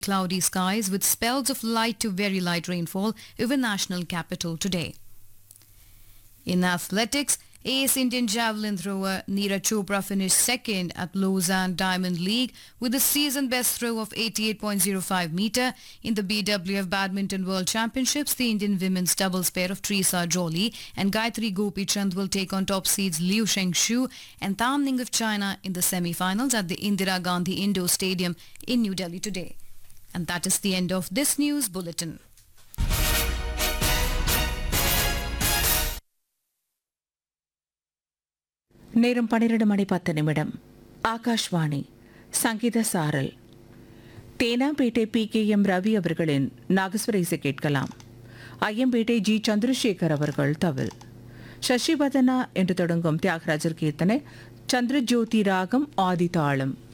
Cloudy skies with spells of light to very light rainfall over national capital today. In athletics, ace Indian javelin thrower Neeraj Chopra finished second at Lausanne Diamond League with a season best throw of 88.05 meter. In the BWF Badminton World Championships, the Indian women's doubles pair of Teresa Jolie and Gayatri Gopichand will take on top seeds Liu Shengshu and Tam Ning of China in the semi-finals at the Indira Gandhi Indoor Stadium in New Delhi today. And that is the end of this news bulletin. நேரம் 12:10 ஆகாஷ்வாணி சங்கீத சாரல் Teynampet PKM Ravi அவர்களின் நாகஸ்வர இசை கேட்கலாம். Ayyampettai G Chandrasekhar அவர்கள் தவில். சசிவதனா என்று தொடங்கும் தியாகராஜர் கீர்த்தனை சந்திரஜோதி ராகம் ஆதி தாளம்.